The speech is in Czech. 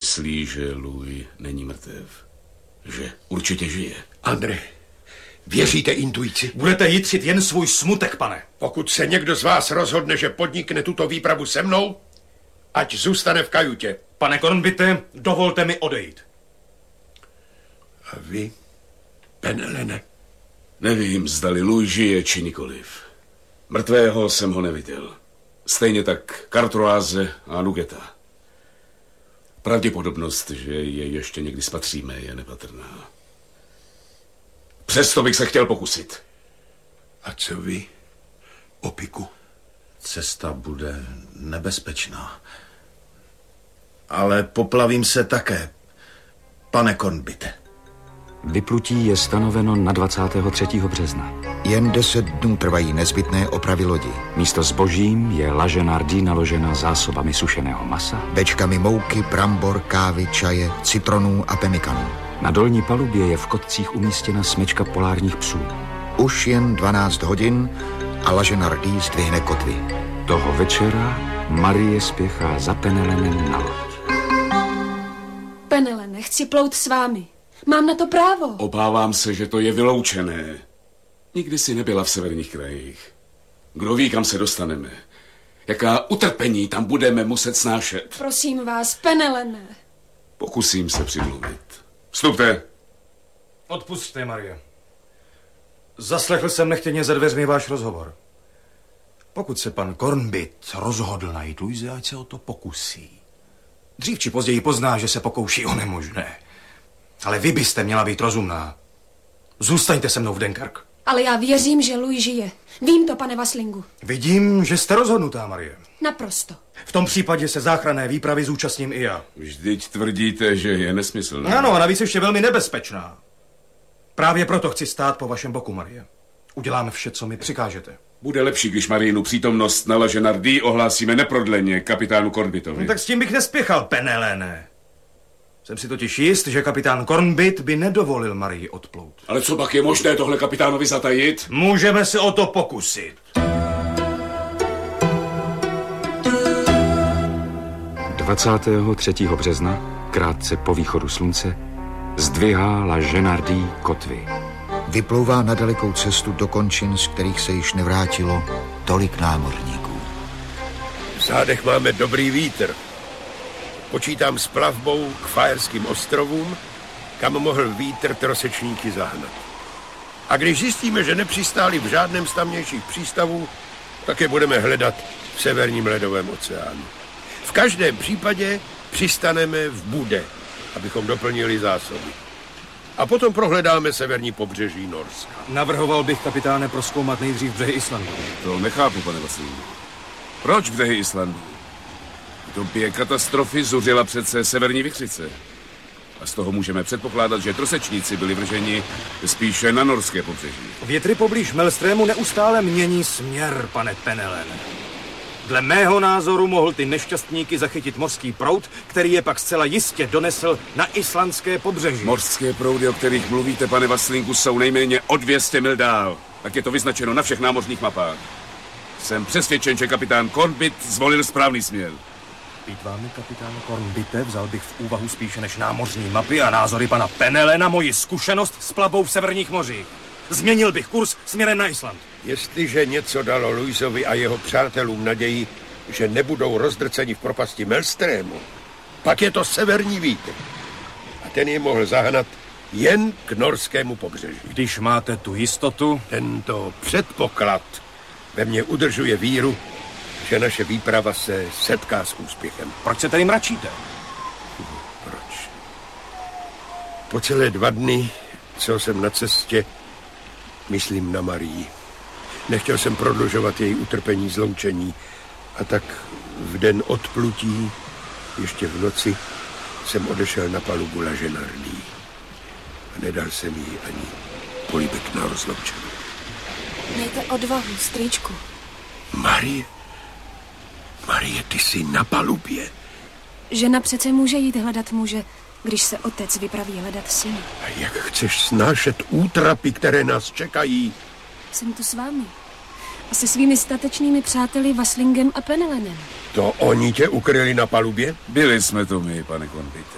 myslí, že Louis není mrtev. Že určitě žije. André, věříte intuici? Budete jitřit jen svůj smutek, pane. Pokud se někdo z vás rozhodne, že podnikne tuto výpravu se mnou, ať zůstane v kajutě. Pane Cornbite, dovolte mi odejít. A vy, Penelene? Nevím, zdali Louis žije, či nikoliv. Mrtvého jsem ho neviděl. Stejně tak Cartoise a Nugeta. Pravděpodobnost, že je ještě někdy spatříme, je nepatrná. Přesto bych se chtěl pokusit. A co vy, Opiku? Cesta bude nebezpečná. Ale poplavím se také, pane Cornbite. Vyplutí je stanoveno na 23. března. Jen 10 dnů trvají nezbytné opravy lodi. Místo zbožím je La Genardie naložena zásobami sušeného masa, Bečkami mouky, brambor, kávy, čaje, citronů a pemikanů. na dolní palubě je v kotcích umístěna smečka polárních psů. Už jen 12 hodin a La Genardie zdvihne kotvy. Toho večera Marie spěchá za Penelenem na loď. Penelene, chci plout s vámi. Mám na to právo. Obávám se, že to je vyloučené. Nikdy si nebyla v severních krajích. Kdo ví, kam se dostaneme. Jaká utrpení tam budeme muset snášet. Prosím vás, Penelene. Pokusím se přimluvit. Vstupte. Odpusťte, Marie. Zaslechl jsem nechtěně za dveřmi váš rozhovor. Pokud se pan Cornbite rozhodl najít Louise, ať se o to pokusí. Dřív či později pozná, že se pokouší o nemožné. Ale vy byste měla být rozumná. Zůstaňte se mnou v Dunkirk. Ale já věřím, že Louis žije. Vím to, pane Vaslingu. Vidím, že jste rozhodnutá, Marie. Naprosto. V tom případě se záchranné výpravy zúčastním i já. Vždyť tvrdíte, že je nesmyslná. Ano, a navíc ještě velmi nebezpečná. Právě proto chci stát po vašem boku, Marie. Uděláme vše, co mi přikážete. Bude lepší, když Mariinu přítomnost na La Genardie ohlásíme neprodleně kapitánu Cornbitovi. No, tak s tím bych nespěchal, Penelene. Jsem si totiž jist, že kapitán Cornbite by nedovolil Marii odplout. Ale co pak je možné tohle kapitánovi zatajit? Můžeme se o to pokusit. Dvacátého 3. března, krátce po východu slunce, zdvihá La Genardie kotvy. Vyplouvá na dalekou cestu do končin, z kterých se již nevrátilo tolik námořníků. V zádech máme dobrý vítr. Počítám s plavbou k Faerským ostrovům, kam mohl vítr trosečníky zahnat. A když zjistíme, že nepřistáli v žádném z tamnějších přístavů, tak je budeme hledat v severním ledovém oceánu. V každém případě přistaneme v Bude, abychom doplnili zásoby. A potom prohledáme severní pobřeží Norska. Navrhoval bych, kapitáne, prozkoumat nejdřív břehy Islandu. To nechápu, pane Vaslingu. Proč břehy Islandu? V době katastrofy zuřila přece severní vichřice. A z toho můžeme předpokládat, že trosečníci byli vrženi spíše na norské pobřeží. Větry poblíž Melstrému neustále mění směr, pane Penelene. Dle mého názoru mohl ty nešťastníky zachytit mořský proud, který je pak zcela jistě donesl na islandské pobřeží. Mořské proudy, o kterých mluvíte, pane Vaslingu, jsou nejméně o 200 mil dál. Tak je to vyznačeno na všech námořních mapách. Jsem přesvědčen, že kapitán Cornbite zvolil správný směr. Být vámi, kapitán Cornbite, vzal bych v úvahu spíše než námořní mapy a názory pana Penelena moji zkušenost s plavbou v severních mořích. Změnil bych kurz směrem na Island. Jestliže něco dalo Louisovi a jeho přátelům naději, že nebudou rozdrceni v propasti Melstrému, pak je to severní vítr. A ten je mohl zahnat jen k norskému pobřeží. Když máte tu jistotu... Tento předpoklad ve mně udržuje víru, že naše výprava se setká s úspěchem. Proč se tady mračíte? Proč? Po celé 2 dny, co jsem na cestě, myslím na Marii. Nechtěl jsem prodlužovat její utrpení zloučení a tak v den odplutí, ještě v noci, jsem odešel na palubu La Genardie. A nedal jsem jí ani polibek na rozloučení. Mějte odvahu, strýčku. Marie, ty jsi na palubě. Žena přece může jít hledat muže, když se otec vypraví hledat syna. A jak chceš snášet útrapy, které nás čekají? Jsem tu s vámi. A se svými statečnými přáteli Vaslingem a Penelenem. To oni tě ukryli na palubě? Byli jsme to my, pane Cornbite.